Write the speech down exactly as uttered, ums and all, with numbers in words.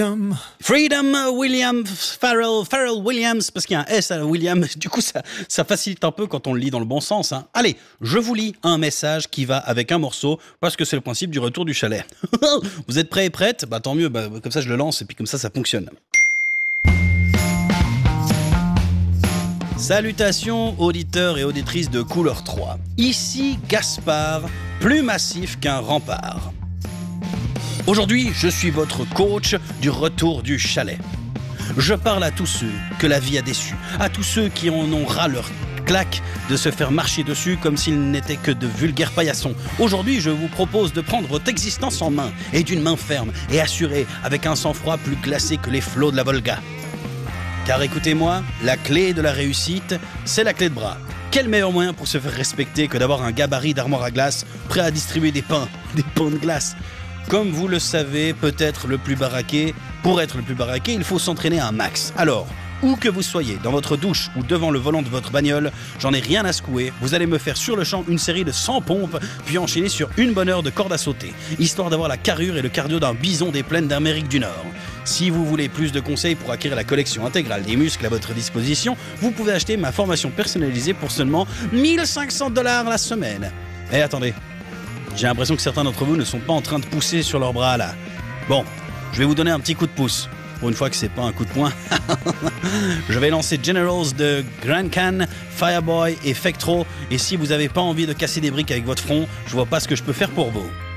Freedom Williams, Pharrell, Pharrell Williams, parce qu'il y a un S à William, du coup ça, ça facilite un peu quand on le lit dans le bon sens. Hein. Allez, je vous lis un message qui va avec un morceau, parce que c'est le principe du retour du chalet. Vous êtes prêts et prêtes? Bah tant mieux, bah, comme ça je le lance et puis comme ça ça fonctionne. Salutations auditeurs et auditrices de Couleur trois. Ici Gaspard, plus massif qu'un rempart. Aujourd'hui, je suis votre coach du retour du chalet. Je parle à tous ceux que la vie a déçus, à tous ceux qui en ont ras leur claque de se faire marcher dessus comme s'ils n'étaient que de vulgaires paillassons. Aujourd'hui, je vous propose de prendre votre existence en main, et d'une main ferme et assurée, avec un sang-froid plus glacé que les flots de la Volga. Car écoutez-moi, la clé de la réussite, c'est la clé de bras. Quel meilleur moyen pour se faire respecter que d'avoir un gabarit d'armoire à glace prêt à distribuer des pains, des pains de glace. Comme vous le savez, peut-être le plus baraqué, pour être le plus baraqué, il faut s'entraîner un max. Alors, où que vous soyez, dans votre douche ou devant le volant de votre bagnole, j'en ai rien à secouer, vous allez me faire sur le champ une série de cent pompes, puis enchaîner sur une bonne heure de corde à sauter, histoire d'avoir la carrure et le cardio d'un bison des plaines d'Amérique du Nord. Si vous voulez plus de conseils pour acquérir la collection intégrale des muscles à votre disposition, vous pouvez acheter ma formation personnalisée pour seulement mille cinq cents dollars la semaine. Eh attendez, j'ai l'impression que certains d'entre vous ne sont pas en train de pousser sur leurs bras là. Bon, je vais vous donner un petit coup de pouce. Pour une fois que c'est pas un coup de poing. Je vais lancer Generals de Grand Can, Fireboy et Fectro. Et si vous n'avez pas envie de casser des briques avec votre front, je vois pas ce que je peux faire pour vous.